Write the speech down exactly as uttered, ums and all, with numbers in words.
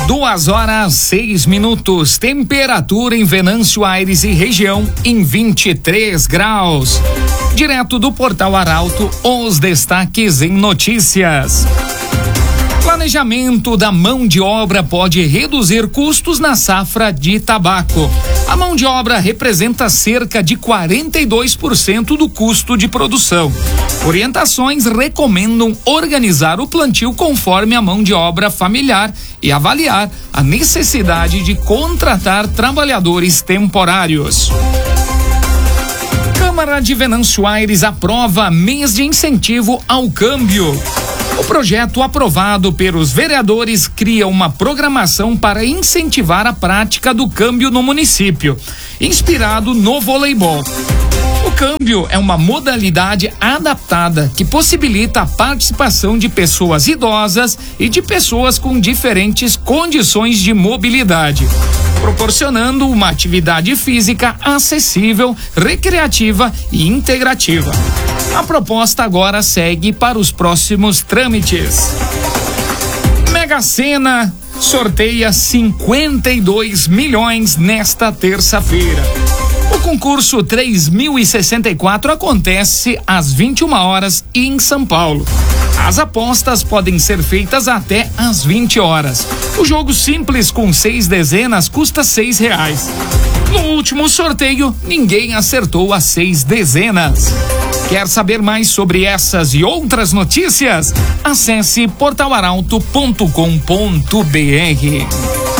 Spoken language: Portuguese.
Duas horas, seis minutos. Temperatura em Venâncio Aires e região em vinte e três graus. Direto do Portal Arauto, os destaques em notícias. Planejamento da mão de obra pode reduzir custos na safra de tabaco. A mão de obra representa cerca de quarenta e dois por cento do custo de produção. Orientações recomendam organizar o plantio conforme a mão de obra familiar e avaliar a necessidade de contratar trabalhadores temporários. Câmara de Venâncio Aires aprova mês de incentivo ao câmbio. O projeto aprovado pelos vereadores cria uma programação para incentivar a prática do câmbio no município, inspirado no voleibol. O câmbio é uma modalidade adaptada que possibilita a participação de pessoas idosas e de pessoas com diferentes condições de mobilidade, proporcionando uma atividade física acessível, recreativa e integrativa. A proposta agora segue para os próximos trâmites. Mega Sena sorteia cinquenta e dois milhões nesta terça-feira. O concurso três mil e sessenta e quatro acontece às vinte e uma horas em São Paulo. As apostas podem ser feitas até às vinte horas. O jogo simples com seis dezenas custa seis reais. No último sorteio, ninguém acertou as seis dezenas. Quer saber mais sobre essas e outras notícias? Acesse portal arauto ponto com ponto br.